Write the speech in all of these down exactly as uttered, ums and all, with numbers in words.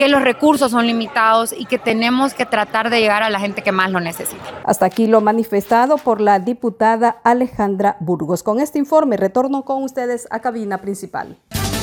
que los recursos son limitados y que tenemos que tratar de llegar a la gente que más lo necesita. Hasta aquí lo manifestado por la diputada Alejandra Burgos. Con este informe retorno con ustedes a cabina principal.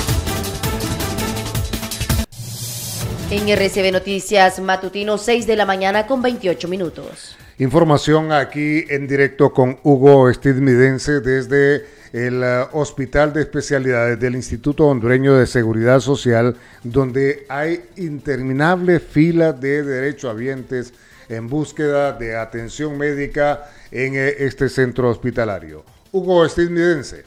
En R C B Noticias Matutino, seis de la mañana con veintiocho minutos. Información aquí en directo con Hugo Estidmidense desde el uh, Hospital de Especialidades del Instituto Hondureño de Seguridad Social, donde hay interminables filas de derechohabientes en búsqueda de atención médica en eh, este centro hospitalario. Hugo Estidmidense.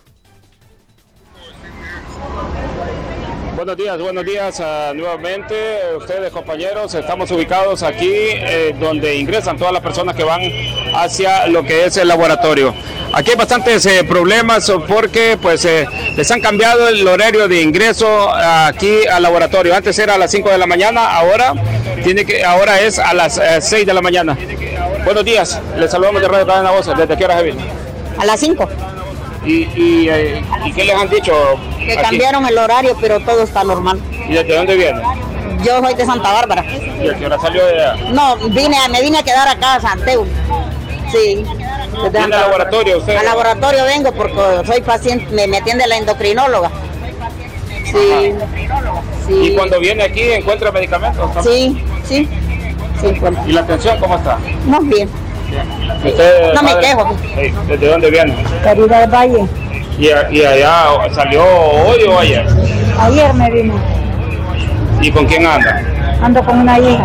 Buenos días, buenos días uh, nuevamente, ustedes compañeros, estamos ubicados aquí eh, donde ingresan todas las personas que van hacia lo que es el laboratorio. Aquí hay bastantes eh, problemas porque pues eh, les han cambiado el horario de ingreso uh, aquí al laboratorio. Antes era a las cinco de la mañana, ahora tiene que ahora es a las eh, seis de la mañana. Buenos días, les saludamos de Radio Cadena Voz. ¿Desde qué hora se viene? A las cinco. ¿Y, y, eh, ¿Y qué les han dicho? Que aquí? Cambiaron el horario, pero todo está normal. ¿Y desde dónde viene? Yo soy de Santa Bárbara. ¿Y a qué hora salió de allá? No, vine, me vine a quedar acá a Santeu. Sí. ¿Viene al laboratorio usted? Al laboratorio vengo porque soy paciente, me, me atiende la endocrinóloga. Sí. sí. ¿Y cuando viene aquí encuentra medicamentos? ¿No? Sí, sí. sí bueno. ¿Y la atención cómo está? Muy bien. ¿Usted, no madre, me quejo. ¿Desde dónde viene? Caridad Valle. ¿Y, ¿Y allá salió hoy o ayer? Ayer me vine. ¿Y con quién anda? Ando con una hija.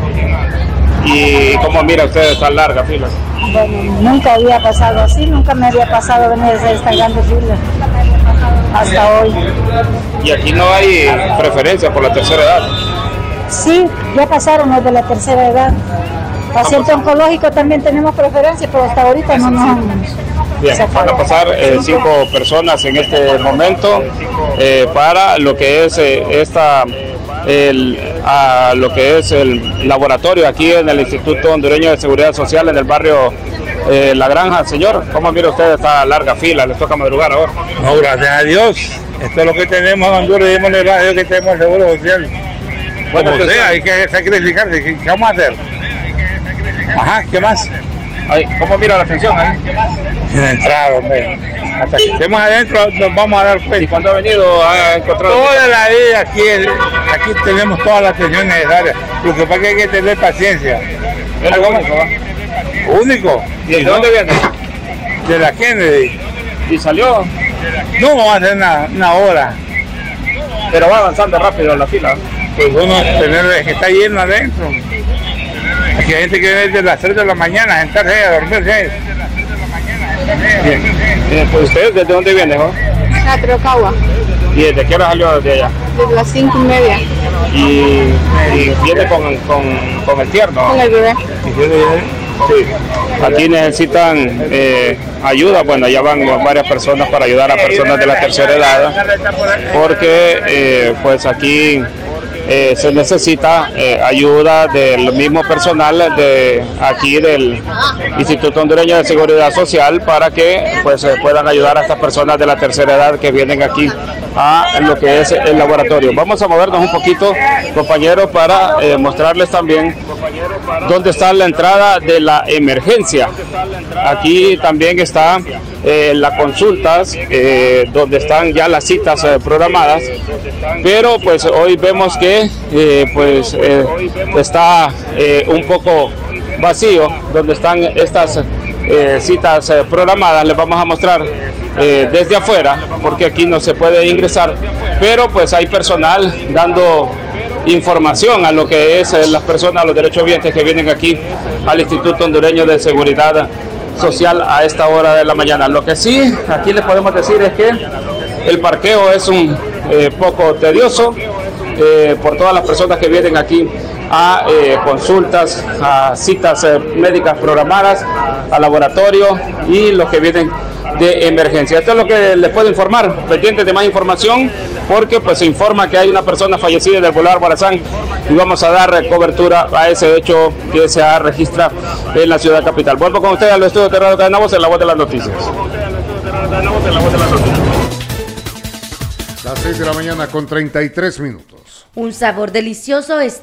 ¿Y cómo mira usted tan larga fila? Bueno, nunca había pasado así, nunca me había pasado venir a esta grande fila. Hasta hoy. ¿Y aquí no hay preferencia por la tercera edad? Sí, ya pasaron los de la tercera edad. Paciente oncológico también tenemos preferencia, pero hasta ahorita no nos han... Bien, van a pasar eh, cinco personas en este momento eh, para lo que es eh, esta, el, a lo que es el laboratorio aquí en el Instituto Hondureño de Seguridad Social en el barrio eh, La Granja. Señor, ¿cómo mira usted esta larga fila? ¿Les toca madrugar ahora? No, gracias a Dios. Esto es lo que tenemos en Honduras, démosle gracias a Dios que tenemos el seguro social. Bueno, como sea, hay que sacrificarse. ¿Qué vamos a hacer? Ajá, ¿qué más? Ay, ¿cómo mira la atención ahí? En la entrada, hombre. Hasta que estemos adentro nos vamos a dar cuenta. ¿Y cuándo ha venido a encontrar? Toda la vida aquí, aquí tenemos toda la atención necesaria. Lo que pasa es que hay que tener paciencia. ¿Es lo único? ¿Va? ¿Único? ¿Y de dónde viene? De la Kennedy. ¿Y salió? No, vamos a hacer una, una hora. Pero va avanzando rápido la fila. Pues uno tener que está lleno adentro. Aquí hay gente que viene desde las tres de la mañana a sentarse a dormirse. Bien. Bien, pues ¿usted desde dónde viene, jo? A Trocagua. ¿Y desde qué hora salió desde allá? Desde las cinco y media. ¿Y, y viene con, con, con el tierno? Con el bebé. Sí. Aquí necesitan eh, ayuda, bueno, ya van varias personas para ayudar a personas de la tercera edad, porque eh, pues aquí eh, se necesita eh, ayuda del mismo personal de aquí del Instituto Hondureño de Seguridad Social para que pues eh, puedan ayudar a estas personas de la tercera edad que vienen aquí a lo que es el laboratorio. Vamos a movernos un poquito, compañeros, para eh, mostrarles también dónde está la entrada de la emergencia. Aquí también está eh, las consultas, eh, donde están ya las citas eh, programadas, pero pues hoy vemos que eh, pues eh, está eh, un poco vacío, donde están estas eh, citas eh, programadas. Les vamos a mostrar eh, desde afuera, porque aquí no se puede ingresar, pero pues hay personal dando información a lo que es eh, las personas, los derechohabientes que vienen aquí al Instituto Hondureño de Seguridad Social a esta hora de la mañana. Lo que sí, aquí les podemos decir es que el parqueo es un eh, poco tedioso eh, por todas las personas que vienen aquí a eh, consultas, a citas eh, médicas programadas, al laboratorio y los que vienen de emergencia. Esto es lo que les puedo informar. Pendientes de más información, porque pues se informa que hay una persona fallecida en el Boulevard Morazán y vamos a dar cobertura a ese hecho que se ha registrado en la ciudad capital. Vuelvo con ustedes al estudio de Radio Cadena Voz en La Voz de las Noticias. Las seis de la mañana con treinta y tres minutos. Un sabor delicioso está